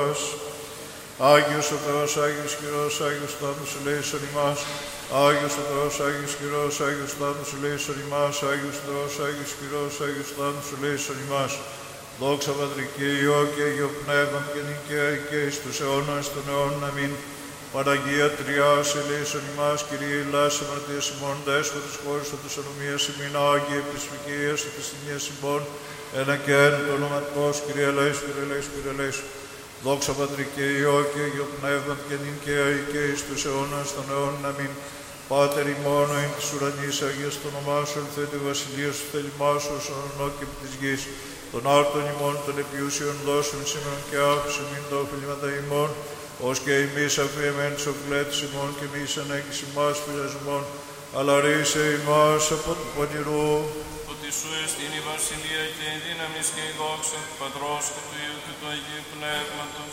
ημάς. Άγιος ο Θεός, Άγιος Χειρός, Άγιος Θάνατος ελέησον ημάς. Άγιος ο Θεός, Άγιος Χειρός, Άγιος Θάνατος ελέησον ημάς. Άγιος Θεός, Άγιος Χειρός, Άγιος Θάνατος ελέησον ημάς. Δόξα Πατρί και Υιό και Αγίο Πνεύμα και νικαία και εις τους αιώνας των αιώνων. Αμήν. Παναγία Τριάς, ελέησον ημάς, Kyrie Ελλάς, αμαρτίας ημών, δέσποτες χώρες της ανομίας ημίν, Άγιε επισφυγείας, επιστημίας ημών, ένα και ένα το όνομα Τός, Kyrie ελέησον, Kyrie ελέησον, Kyrie ελέησον. Δόξα Πατρί και Υιό και Αγίο Πνεύμα και νικαία και εις τους αιώνας των αιώνων. Αμήν. Πάτερ ημών, εν της ουρανής, Αγίας το όνομά σου, ελθέτω η βασιλεία σου, θέλημά σου, ως ορνό και επί της γης. Των άρτων ημών, των επιούσιων δώσεων σήμερα και άφησε μην τα οφειλήματα ημών, ως και εμείς αφιεμένους οφειλέτης ημών και εμείς ανέχεις ημάς πειρασμών, αλλά ρίσε ημάς από του πονηρού. Ότι σου εστίν η βασιλεία και η δύναμις και η δόξα του Πατρός και του Υιού και του Αγίου Πνεύματος.